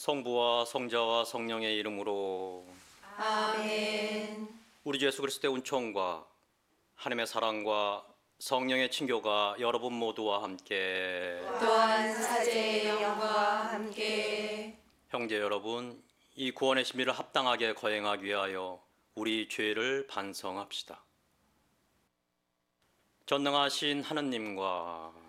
성부와 성자와 성령의 이름으로 아멘. 우리 주 예수 그리스도의 은총과 하나님의 사랑과 성령의 친교가 여러분 모두와 함께 또한 사제의 영과 함께 형제 여러분, 이 구원의 신비를 합당하게 거행하기 위하여 우리 죄를 반성합시다. 전능하신 하느님과